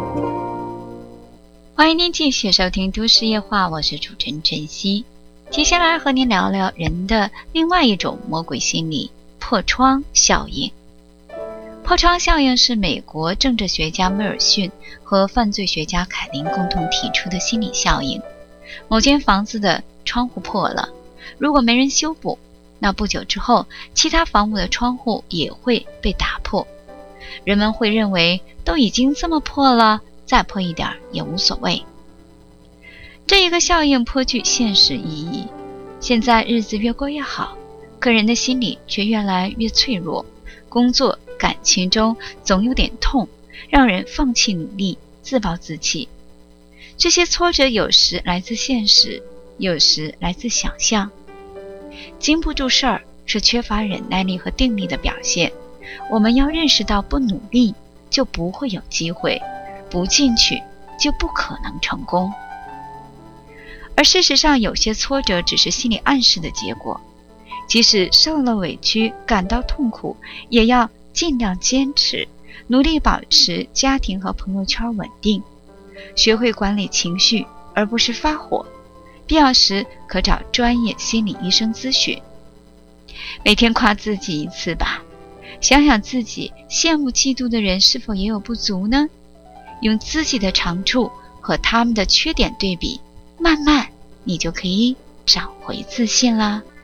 欢迎您继续收听都市夜话，我是主持人晨曦。接下来和您聊聊人的另外一种魔鬼心理——破窗效应。破窗效应是美国政治学家威尔逊和犯罪学家凯林共同提出的心理效应。某间房子的窗户破了，如果没人修补，那不久之后，其他房屋的窗户也会被打破。人们会认为都已经这么破了，再破一点也无所谓。这一个效应颇具现实意义。现在日子越过越好，可人的心理却越来越脆弱，工作、感情中总有点痛，让人放弃努力，自暴自弃。这些挫折有时来自现实，有时来自想象。经不住事儿是缺乏忍耐力和定力的表现。我们要认识到，不努力就不会有机会，不进取就不可能成功。而事实上，有些挫折只是心理暗示的结果，即使受了委屈，感到痛苦，也要尽量坚持，努力保持家庭和朋友圈稳定，学会管理情绪，而不是发火。必要时可找专业心理医生咨询。每天夸自己一次吧，想想自己羡慕嫉妒的人是否也有不足呢？用自己的长处和他们的缺点对比，慢慢你就可以找回自信啦。